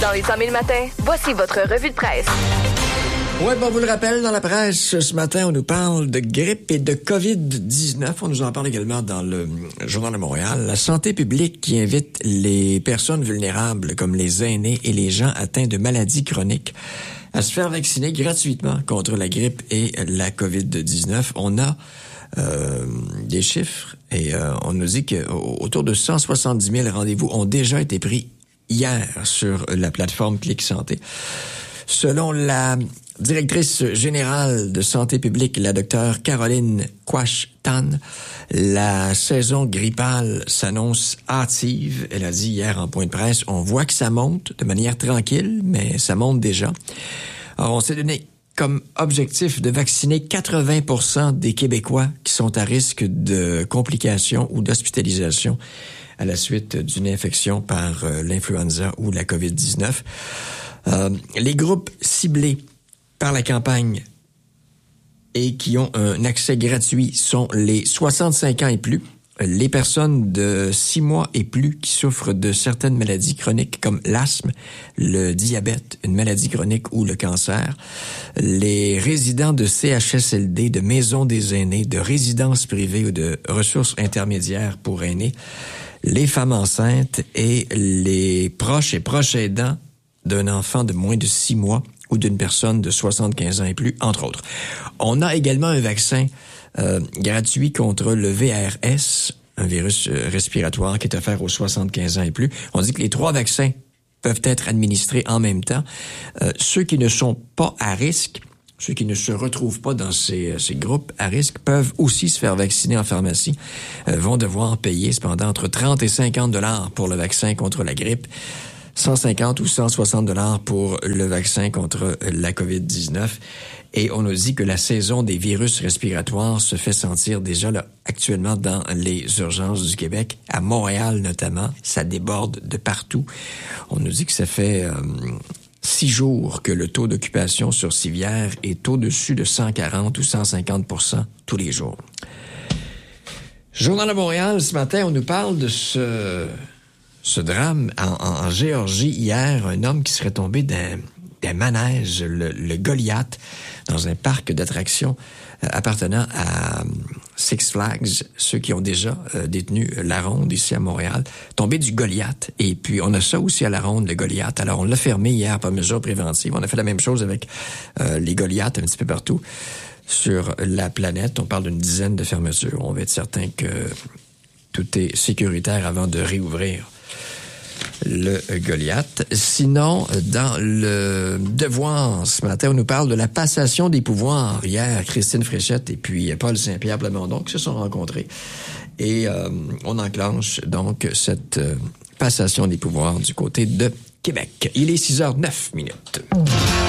Dans les 100 000 matins, voici votre revue de presse. Ouais, bon, vous le rappelle, dans la presse, ce matin, on nous parle de grippe et de COVID-19. On nous en parle également dans le Journal de Montréal. La santé publique qui invite les personnes vulnérables, comme les aînés et les gens atteints de maladies chroniques, à se faire vacciner gratuitement contre la grippe et la COVID-19. On a des chiffres et on nous dit qu'autour de 170 000 rendez-vous ont déjà été pris hier sur la plateforme Clic Santé. Selon la directrice générale de santé publique, la docteure Caroline Quach-Tan, la saison grippale s'annonce hâtive. Elle a dit hier en point de presse, on voit que ça monte de manière tranquille, mais ça monte déjà. Alors, on s'est donné comme objectif de vacciner 80% des Québécois qui sont à risque de complications ou d'hospitalisation à la suite d'une infection par l'influenza ou la COVID-19. Les groupes ciblés par la campagne et qui ont un accès gratuit sont les 65 ans et plus, les personnes de 6 mois et plus qui souffrent de certaines maladies chroniques comme l'asthme, le diabète, une maladie chronique ou le cancer, les résidents de CHSLD, de maisons des aînés, de résidences privées ou de ressources intermédiaires pour aînés, les femmes enceintes et les proches et proches aidants d'un enfant de moins de 6 mois ou d'une personne de 75 ans et plus, entre autres. On a également un vaccin gratuit contre le VRS, un virus respiratoire qui est offert aux 75 ans et plus. On dit que les 3 vaccins peuvent être administrés en même temps. Ceux qui ne sont pas à risque, ceux qui ne se retrouvent pas dans ces groupes à risque peuvent aussi se faire vacciner en pharmacie, vont devoir payer cependant entre 30 et 50 $ pour le vaccin contre la grippe, 150 ou 160 $ pour le vaccin contre la COVID-19. Et on nous dit que la saison des virus respiratoires se fait sentir déjà là actuellement dans les urgences du Québec, à Montréal notamment. Ça déborde de partout. On nous dit que ça fait 6 jours que le taux d'occupation sur civière est au-dessus de 140 ou 150% tous les jours. Journal de Montréal, ce matin, on nous parle de ce drame en Géorgie hier, un homme qui serait tombé d'un manège, le Goliath, dans un parc d'attractions appartenant à Six Flags, ceux qui ont déjà détenu la Ronde ici à Montréal, tombé du Goliath. Et puis, on a ça aussi à la Ronde, le Goliath. Alors, on l'a fermé hier par mesure préventive. On a fait la même chose avec les Goliaths un petit peu partout sur la planète. On parle d'une dizaine de fermetures. On va être certain que tout est sécuritaire avant de réouvrir le Goliath. Sinon, dans le Devoir, ce matin, on nous parle de la passation des pouvoirs. Hier, Christine Fréchette et puis Paul Saint-Pierre Plamondon qui se sont rencontrés. Et on enclenche donc cette passation des pouvoirs du côté de Québec. Il est 6h09.